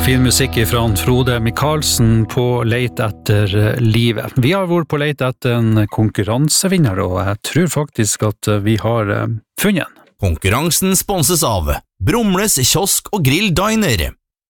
Fin musikk fra Frode Michaelsen på leit etter livet. Vi har vært på leit etter en konkurransevinner, og jeg tror faktisk at vi har funnet en. Konkurransen sponses av Brumles kiosk og grill diner.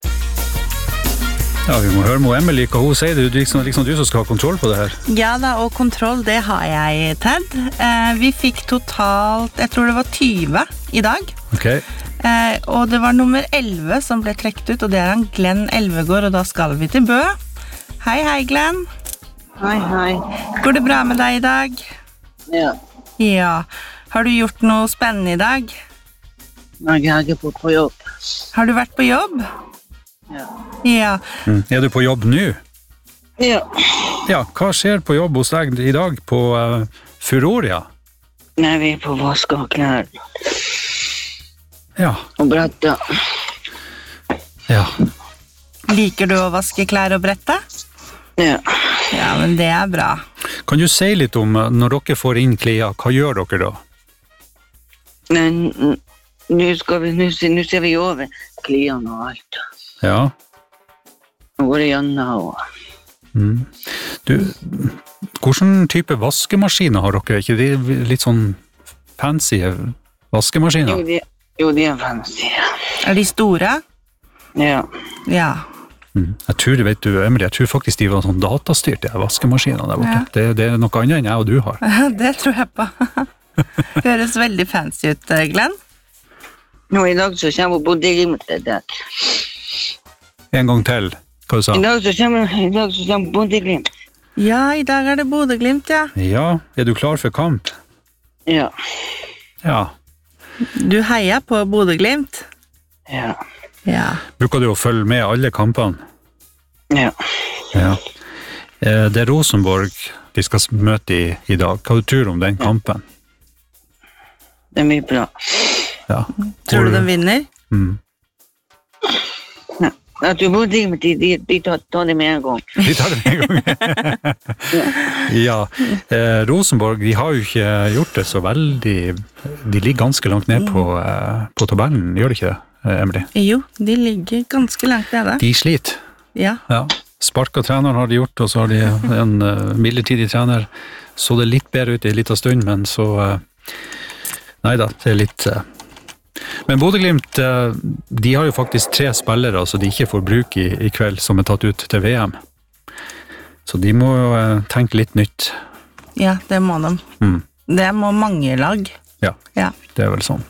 Ja, vi må høre med Emily hva hun sier. Det er liksom du som skal ha kontroll på det her. Ja da, og kontroll, det har jeg, Ted. Vi fikk totalt, jeg tror det var 20 i dag. Ok. Og det var nummer 11 som ble trekt ut, og det han Glenn Elvegård, og da skal vi til Bø. Hei, hei, Glenn. Hei, hei. Går det bra med deg i dag? Ja. Ja. Har du gjort noe spennende i dag? Nei, jeg har ikke på jobb. Har du vært på jobb? Ja. Ja. Er du på jobb nå? Ja. Ja, hva skjer på jobb hos deg i dag på Furoria? Nei, vi er på vaske og klær. Ja. Og brette. Ja. Liker du å vaske klær og brette? Ja. Ja, men det er bra. Kan du si litt om når dere får inn klær, hva gjør dere da? Men nå ser vi over klærne og alt. Ja. Nå går det gjennom og... Du, hvordan type vaskemaskiner har dere? Ikke de litt sånn fancy vaskemaskiner? Jo, de er fancy. Er de store? Ja. Ja. Jeg tror, vet du, Emily, jeg tror faktisk de var sånn datastyrt, de vaskemaskinene der borte. Ja. Det er noe annet enn jeg og du har. Det tror jeg på. Høres veldig fancy ut, Glenn. Nå, i dag så kommer Bodø-Glimt der. En gang til, hva du sa? I dag så kommer Bodø-Glimt. Ja, i dag er det Bodø-Glimt, ja. Ja, er du klar for kamp? Ja. Ja. Du heier på Bodø-Glimt? Ja. Ja. Bruker du å følge med alle kampene? Ja. Ja. Det er Rosenborg de skal møte i dag. Hva du tror om den kampen? Det er mye bra. Ja. Tror du den vinner? At du Bodø-Glimt, de tar det med en gang. De tar det med en gang. Ja. Rosenborg, de har jo ikke gjort det så veldig... De ligger ganske langt ned på tabellen, gjør de ikke det, Emily? Jo, de ligger ganske langt nede. De sliter. Ja. Ja. Sparket treneren har de gjort, og så har de en midlertidig trener. Så det litt bedre ut i en liten stund, men så... Neida, det er litt... Men Bodø-Glimt, de har jo faktisk 3 spillere som de ikke får bruke i kveld, som er tatt ut til VM. Så de må jo tenke litt nytt. Ja, det må de. Det må mange lag. Ja, Ja. det er vel sånn.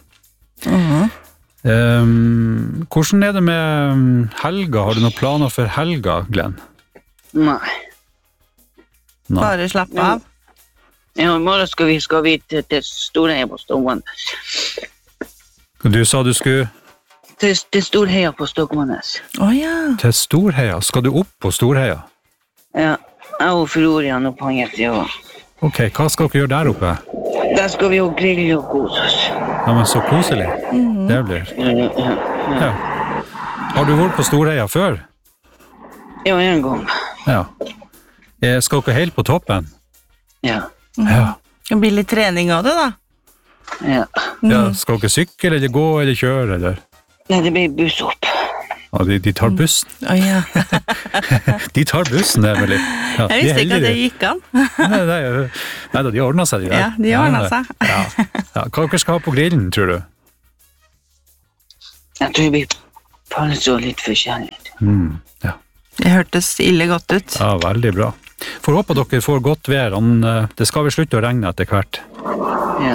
Hvordan er det med helga? Har du noen planer for helga, Glenn? Nei. Nei. Bare slapp av. Ja, i morgen skal vi til Storheia på Stokmarknes. Du sa du skulle Til Storheia på Stokmarknes. Åja. til Storheia. Skal du opp på Storheia? Ja, jeg og Florian og Panget, ja. Ok, hva skal dere gjøre der oppe? Der skal vi jo grille og kose oss. Ja, men så koselig. Det blir. Ja. Har du vært på Storheia før? Ja, en gang. Ja. Skal dere helt på toppen? Ja. Ja. Det blir litt trening av det, da. Ja. Ja, skal dere sykle, eller gå, eller kjøre, eller? Nei, det blir buss opp. Ja, de tar bussen. Åja. De tar bussen, Emily. Ja, Jeg visste ikke at det gikk an. Nei, de ordner seg, de der. Ja, de ordner seg. Ja. Ja, hva dere skal ha på grillen, tror du? Jeg tror vi faller så litt forskjellig. Ja. Det hørtes ille godt ut. Ja, veldig bra. Får håpe dere får godt vær. Det skal vel slutte å regne etter hvert. Ja.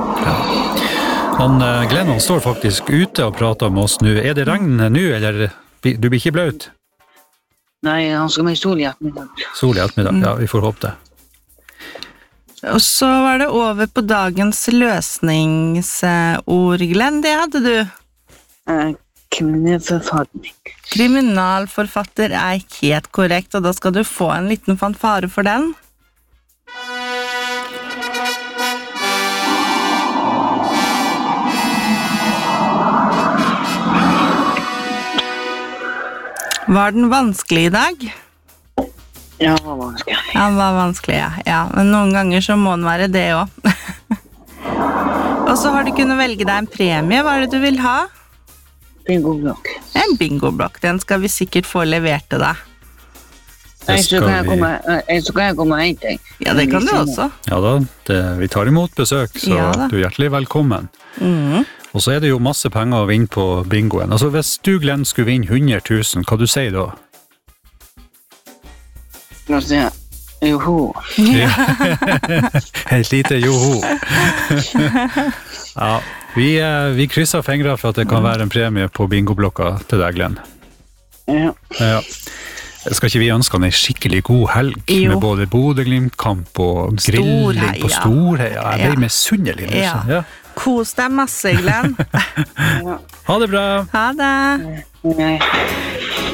Glenn, han står faktisk ute og prater med oss nå. Er det regn nå, eller du blir ikke bløt? Nei, han skal med sol i ettermiddag. Sol i ettermiddag, ja, vi får håpe det. Og så var det over på dagens løsningsord, Glenn. Det hadde du. Kriminalforfatning. Kriminalforfatter er helt korrekt, og da skal du få en liten fanfare for den. Var den vanskelig i dag? Ja, det var vanskelig. Ja, den var vanskelig, ja. Ja, men noen ganger så må den være det også. Og så har du kunnet velge deg en premie. Hva er det du vil ha? Det er en god nok. En bingoblokk, den skal vi sikkert få levert til deg. Så kan jeg komme og hente deg. Ja, det kan du også. Ja da, vi tar imot besøk, så Ja da. du er hjertelig velkommen. Og så er det jo masse penger å vinne på bingoen. Altså, hvis du, Glenn, skulle vinne 100 000, hva du sier da? Nå sier jeg, joho. Et lite joho. Ja, vi krysser fingre for at det kan være en premie på bingoblokka til deg, Glenn. Ja. Ja. Skal ikke vi ønske han en skikkelig god helg Jo. med både Bodø-Glimt-kamp og grilling på Storheia? Jeg ble misunnelig. Ja. Ja. Kos deg masse, Glenn. Ha det bra! Ha det. Nei.